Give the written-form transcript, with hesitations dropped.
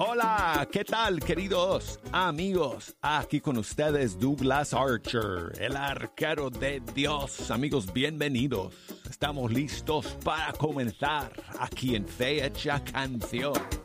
Hola, ¿qué tal, queridos amigos? Aquí con ustedes Douglas Archer, el arquero de Dios. Amigos, bienvenidos. Estamos listos para comenzar aquí en Fecha Canción.